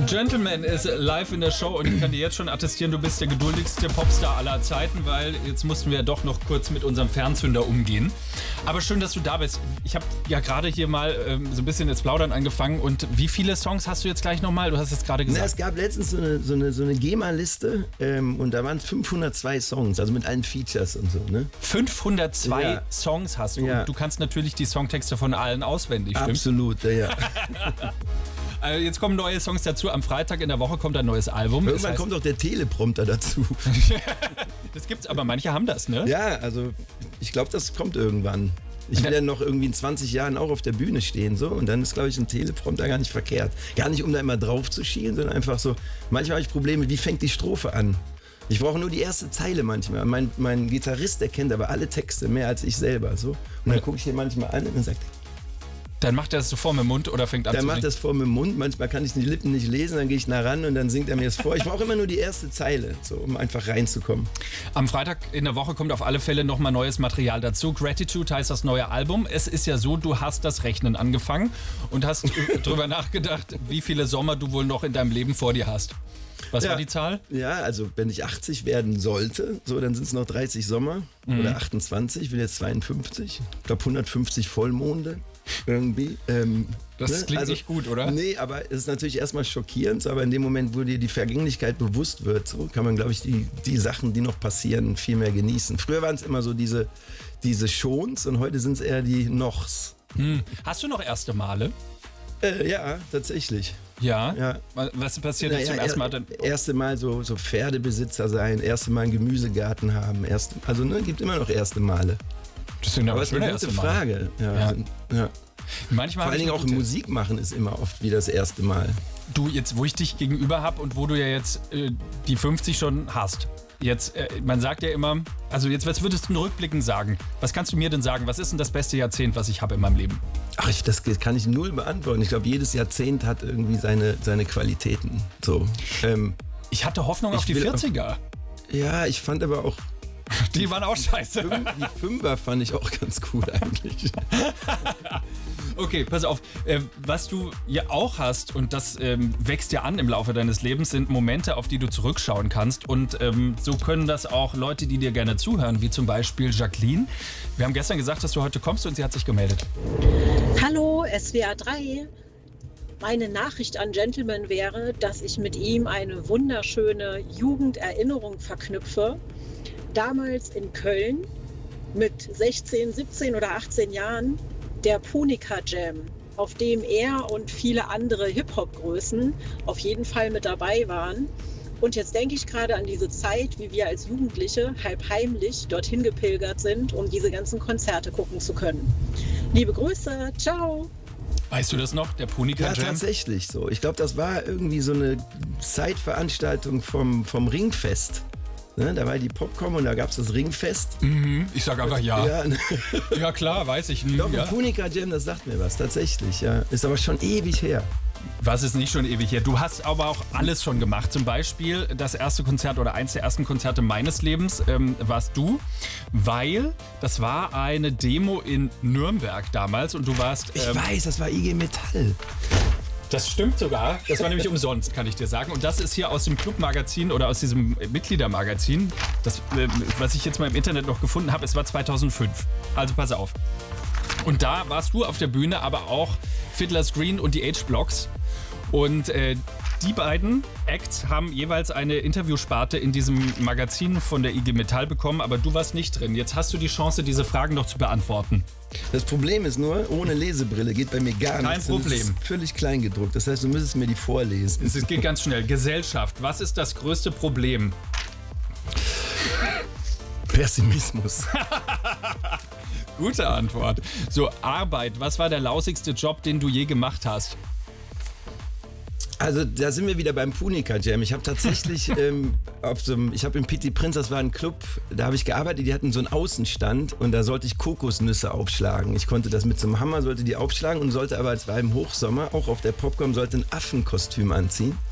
Gentleman ist live in der Show und ich kann dir jetzt schon attestieren, du bist der geduldigste Popstar aller Zeiten, weil jetzt mussten wir ja doch noch kurz mit unserem Fernzünder umgehen. Aber schön, dass du da bist. Ich habe ja gerade hier mal so ein bisschen ins Plaudern angefangen. Und wie viele Songs hast du jetzt gleich nochmal? Du hast es gerade gesagt. Na, es gab letztens so eine GEMA-Liste und da waren es 502 Songs, also mit allen Features und so. Ne? 502 Songs hast du. Ja. Und du kannst natürlich die Songtexte von allen auswendig, stimmt? Absolut, ja. Jetzt kommen neue Songs dazu. Am Freitag in der Woche kommt ein neues Album. Irgendwann kommt auch der Teleprompter dazu. Das gibt's, aber manche haben das, ne? Ja, also ich glaube, das kommt irgendwann. Ich will ja noch irgendwie in 20 Jahren auch auf der Bühne stehen so und dann ist, glaube ich, ein Teleprompter gar nicht verkehrt. Gar nicht, um da immer drauf zu schielen, sondern einfach so, manchmal habe ich Probleme, wie fängt die Strophe an? Ich brauche nur die erste Zeile manchmal. Mein Gitarrist, der kennt aber alle Texte mehr als ich selber. So. Und dann gucke ich den manchmal an und dann sagt er, dann macht er es so vor mit dem Mund oder fängt an zu singen? Der macht das vor mit dem Mund, manchmal kann ich die Lippen nicht lesen, dann gehe ich nah ran und dann singt er mir das vor. Ich brauche immer nur die erste Zeile, so, um einfach reinzukommen. Am Freitag in der Woche kommt auf alle Fälle nochmal neues Material dazu. Gratitude heißt das neue Album. Es ist ja so, du hast das Rechnen angefangen und hast drüber nachgedacht, wie viele Sommer du wohl noch in deinem Leben vor dir hast. Was war die Zahl? Ja, also wenn ich 80 werden sollte, so, dann sind es noch 30 Sommer oder 28, ich will jetzt 52. Ich glaube 150 Vollmonde. Irgendwie. Das klingt nicht gut, oder? Nee, aber es ist natürlich erstmal schockierend, aber in dem Moment, wo dir die Vergänglichkeit bewusst wird, so kann man, glaube ich, die Sachen, die noch passieren, viel mehr genießen. Früher waren es immer so diese Schons und heute sind es eher die Nochs. Hast du noch erste Male? Ja, tatsächlich. Ja? Was passiert jetzt zum ersten Mal? Erste Mal so Pferdebesitzer sein, erste Mal einen Gemüsegarten haben, gibt immer noch erste Male. Das sind aber es ist eine gute Frage. Ja. Manchmal vor allen Dingen auch Musik machen ist immer oft wie das erste Mal. Du, jetzt wo ich dich gegenüber habe und wo du ja jetzt die 50 schon hast. Jetzt, man sagt ja immer, also jetzt, was würdest du rückblickend sagen? Was kannst du mir denn sagen? Was ist denn das beste Jahrzehnt, was ich habe in meinem Leben? Ach, das kann ich null beantworten. Ich glaube, jedes Jahrzehnt hat irgendwie seine Qualitäten. So. Ich hatte Hoffnung auf die 40er. Ja, ich fand aber auch... Die waren auch scheiße. Die Fünfer fand ich auch ganz gut eigentlich. Okay, pass auf. Was du ja auch hast, und das wächst ja an im Laufe deines Lebens, sind Momente, auf die du zurückschauen kannst. Und so können das auch Leute, die dir gerne zuhören, wie zum Beispiel Jacqueline. Wir haben gestern gesagt, dass du heute kommst und sie hat sich gemeldet. Hallo, SWR 3. Meine Nachricht an Gentleman wäre, dass ich mit ihm eine wunderschöne Jugenderinnerung verknüpfe. Damals in Köln mit 16, 17 oder 18 Jahren der Punika Jam, auf dem er und viele andere Hip-Hop-Größen auf jeden Fall mit dabei waren. Und jetzt denke ich gerade an diese Zeit, wie wir als Jugendliche halb heimlich dorthin gepilgert sind, um diese ganzen Konzerte gucken zu können. Liebe Grüße, ciao! Weißt du das noch, der Punika Jam? Ja, tatsächlich so. Ich glaube, das war irgendwie so eine Zeitveranstaltung vom Ringfest. Ne, da war die Popcom und da gab es das Ringfest. Ich sag einfach ja. Ja klar, weiß ich nicht. Doch, Punika Jam, das sagt mir was, tatsächlich. Ja. Ist aber schon ewig her. Was ist nicht schon ewig her? Du hast aber auch alles schon gemacht. Zum Beispiel das erste Konzert oder eins der ersten Konzerte meines Lebens warst du, weil das war eine Demo in Nürnberg damals und du warst... Ich weiß, das war IG Metall. Das stimmt sogar. Das war nämlich umsonst, kann ich dir sagen. Und das ist hier aus dem Clubmagazin oder aus diesem Mitgliedermagazin, das, was ich jetzt mal im Internet noch gefunden habe. Es war 2005. Also pass auf. Und da warst du auf der Bühne, aber auch Fiddler's Green und die H-Blocks. Und die beiden Acts haben jeweils eine Interviewsparte in diesem Magazin von der IG Metall bekommen, aber du warst nicht drin. Jetzt hast du die Chance, diese Fragen noch zu beantworten. Das Problem ist nur, ohne Lesebrille geht bei mir gar nichts. Kein Problem. Das ist völlig klein gedruckt. Das heißt, du müsstest mir die vorlesen. Es geht ganz schnell. Gesellschaft. Was ist das größte Problem? Pessimismus. Gute Antwort. So, Arbeit. Was war der lausigste Job, den du je gemacht hast? Also da sind wir wieder beim Punika Jam. Ich habe tatsächlich ich habe im Petit Prince, das war ein Club, da habe ich gearbeitet, die hatten so einen Außenstand und da sollte ich Kokosnüsse aufschlagen. Ich konnte das mit so einem Hammer, sollte die aufschlagen und sollte aber, es war im Hochsommer, auch auf der Popcom, sollte ein Affenkostüm anziehen.